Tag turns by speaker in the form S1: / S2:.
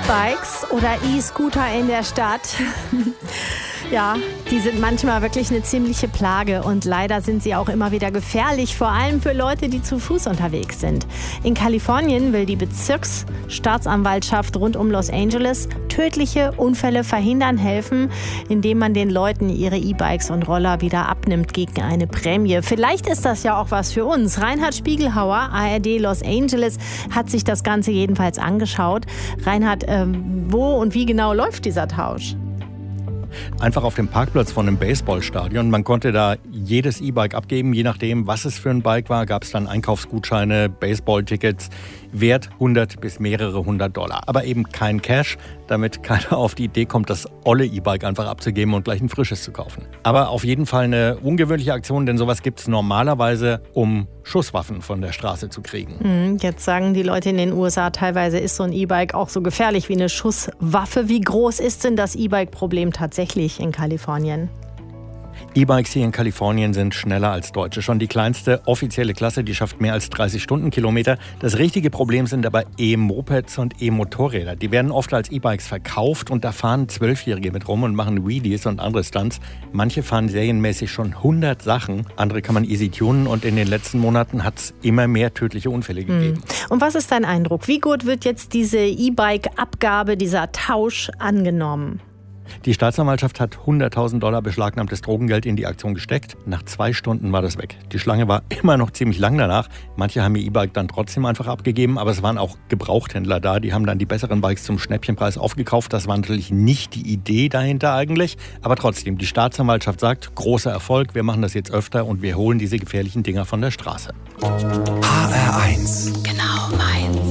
S1: E-Bikes oder E-Scooter in der Stadt. Ja, die sind manchmal wirklich eine ziemliche Plage und leider sind sie auch immer wieder gefährlich, vor allem für Leute, die zu Fuß unterwegs sind. In Kalifornien will die Bezirksstaatsanwaltschaft rund um Los Angeles tödliche Unfälle verhindern helfen, indem man den Leuten ihre E-Bikes und Roller wieder abnimmt gegen eine Prämie. Vielleicht ist das ja auch was für uns. Reinhard Spiegelhauer, ARD Los Angeles, hat sich das Ganze jedenfalls angeschaut. Reinhard, wo und wie genau läuft dieser Tausch?
S2: Einfach auf dem Parkplatz von einem Baseballstadion. Man konnte da jedes E-Bike abgeben, je nachdem, was es für ein Bike war, gab es dann Einkaufsgutscheine, Baseballtickets, Wert 100 bis mehrere $100. Aber eben kein Cash, damit keiner auf die Idee kommt, das olle E-Bike einfach abzugeben und gleich ein frisches zu kaufen. Aber auf jeden Fall eine ungewöhnliche Aktion, denn sowas gibt es normalerweise, um Schusswaffen von der Straße zu kriegen.
S1: Jetzt sagen die Leute in den USA, teilweise ist so ein E-Bike auch so gefährlich wie eine Schusswaffe. Wie groß ist denn das E-Bike-Problem tatsächlich in Kalifornien?
S2: E-Bikes hier in Kalifornien sind schneller als deutsche. Schon die kleinste offizielle Klasse, die schafft mehr als 30 Stundenkilometer. Das richtige Problem sind aber E-Mopeds und E-Motorräder. Die werden oft als E-Bikes verkauft und da fahren 12-Jährige mit rum und machen Wheelies und andere Stunts. Manche fahren serienmäßig schon 100 Sachen, andere kann man easy tunen und in den letzten Monaten hat es immer mehr tödliche Unfälle gegeben.
S1: Und was ist dein Eindruck? Wie gut wird jetzt diese E-Bike-Abgabe, dieser Tausch angenommen?
S2: Die Staatsanwaltschaft hat $100.000 beschlagnahmtes Drogengeld in die Aktion gesteckt. Nach 2 Stunden war das weg. Die Schlange war immer noch ziemlich lang danach. Manche haben ihr E-Bike dann trotzdem einfach abgegeben, aber es waren auch Gebrauchthändler da. Die haben dann die besseren Bikes zum Schnäppchenpreis aufgekauft. Das war natürlich nicht die Idee dahinter eigentlich. Aber trotzdem, die Staatsanwaltschaft sagt, großer Erfolg, wir machen das jetzt öfter und wir holen diese gefährlichen Dinger von der Straße.
S3: HR1.
S4: Genau meins.